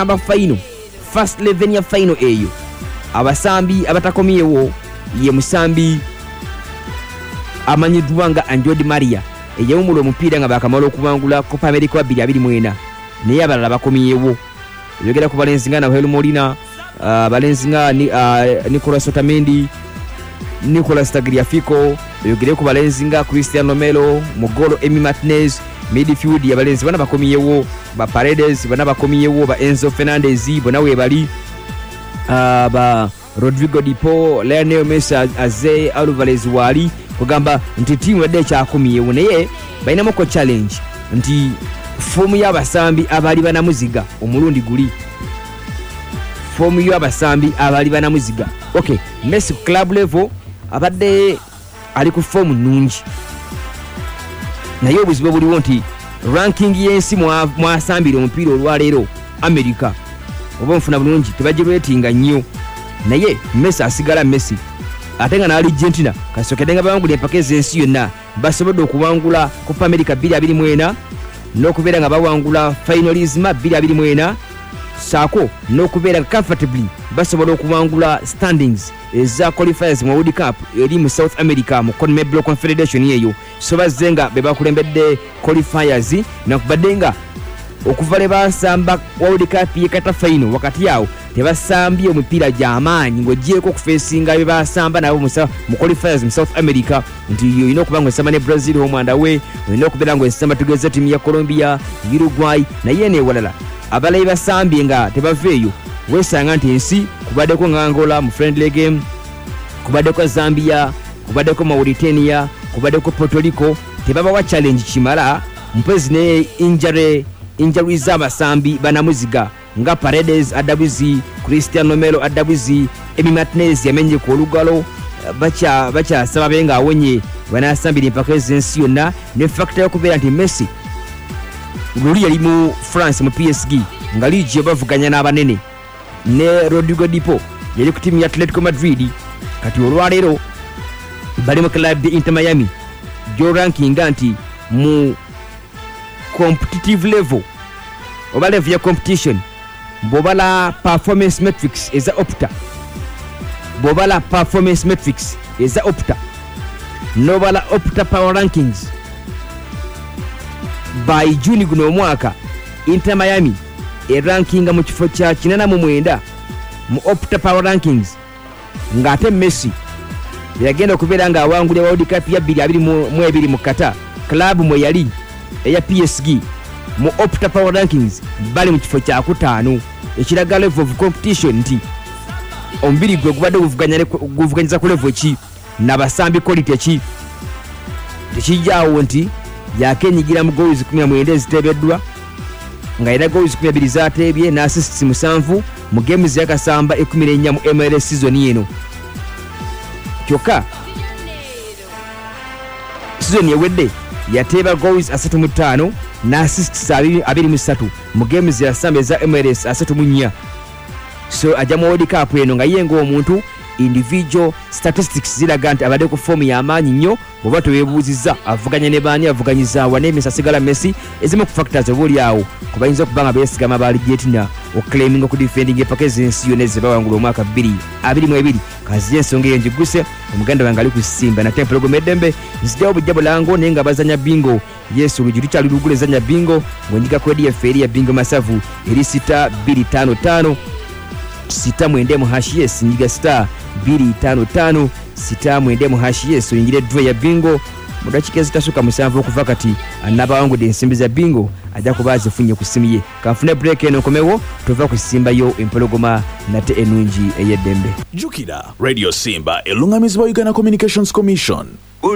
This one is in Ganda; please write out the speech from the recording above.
aba final first 11 ya final eyo abasambi abatakomyewo ye musambi amanyiddwa nga Angel Maria eyawumula omupiira nga bakamala okubangula Copa America 2024 naye abalala bakomyewo yogera ku balenzi nga Nahuel Molina balenzi nga Nicolas Otamendi Nicolas Tagliafico yogere ku balenzi nga Cristiano Romero Mogolo Emi Martinez midfield ya balenzi bana bakomyewo ba Paredes bana bakomyewo ba Enzo Fernandez bona we bali ba Rodrigo Di Paul Lionel Messi Aze Alvarez wali kugamba nti timu yadde kyakomyewo naye balina moko challenge nti fomu y'abasambi abali banamuziga omulundi guli fomu y'abasambi abali banamuziga okay Messi club level abadde ali ku fomu nungi naye obuzibu buliwo nti ranking y'ensi mwasambira omupiira olwaleero America oba nfuna bulungi tebagirwetinga nnyo naye Messi asigala Messi ate nga n'ali Argentina kasokedde nga bawangula empaka ez'ensi yonna basobodde okuwangula Copa America 2024 n'okubeera nga bawangula finalism 2024 saako n'okubeera comfortably basobola okuwangula standings eza qualifiers mu World Cup eri mu South America mu CONMEBOL Confederation yeyo so bazze nga be bakulembedde qualifiers nakubadde nga okuva le basamba World Cup yekata final wakati yao tebasambye omupiira gy'amaanyi ng'ogyeko okufeesinga bye basamba nabo mu qualifiers mu South America nti olina okuba ng'osamba ne Brazil home and away olina okubeera ng'osamba tugeza ttiimu ya Colombia Uruguay naye n'ewalala abalayi basambye nga tebaveeyo weesanga nti ensi kubaddeko nga Angola mu friendly game kubaddeko Zambia kubaddeko Mauritania kubaddeko Puerto Rico tebabawa challenge kimala mpezi ne injury z'abasambi banamuziga nga Paredes adabuzi Cristiano Romero adabuzi Emi Martinez yamenye ku olugalo bacha sababe nga awonye banasambira empaka ez'ensi yonna ne factor y'okubeera nti Messi luli yali mu France mu PSG nga ligi bavuganya n'abanene ne Rodrigo Di Paul yali ku timu ya Atletico Madrid kati olwaleero bali mu club ya Inter Miami jo ranking nti mu competitive level oba level ya competition bobala performance metrics eza Opta bobala performance metrics eza Opta nobala Opta power rankings by June guno mwaka Inter Miami rankinga mu kifo kya 89 mu Opta power rankings ngate Messi yagenda okubeera nga awangulya World Cup ya 2022 mu Qatar club mwe yali eya PSG mu Opta power rankings bali mu kifo kya 5 ekiraga level of competition nti ombiri gwe gubadde guvuganyiza ku level ki nabasambi quality ki tekijjaawo nti yakenyigira mu goals 19 ziteebeddwa nga era goals 12 zateebye na assists 7 mu games yakasamba 14 mu MLS season eno kyokka season yewedde yateeba goals 35 na assists 23 mu games yasamba za MLS 34 so ajja mu World Cup eno nga yengo omuntu individual statistics ziraga nti abadde ku form y'amaanyi nnyo oba teweebuuzizza avuganya ne baani avuganyiza wanemisa sigala Messi ezimu ku factors obuli awo kubayinza okuba nga beesigama baali Argentina okclaiming okudefending empaka ez'ensi yonna ezibawangula omwaka 2022 kazi ensonga eyo njiguse omuganda wange ali ku Simba nate empologoma eddembe nziddewo bujja bulango naye nga bazanya bingo yesu olugi lukyali lugula ezanya bingo ng'onyiga kwedi yaffe eri ya bingo masavu eri 6255 6 hash yes nyiga star 255 6 hash yes oyingire draw ya bingo mudakika ezitasuka 7 okuva kati anabawangudde ensimbi za bingo ajja kuba azifunye ku simu ye kanfune break eno nkomewo tuva ku Simba yo empologoma nate enungi eyeddembe jukira Radio Simba elungamizibwa Uganda Communications Commission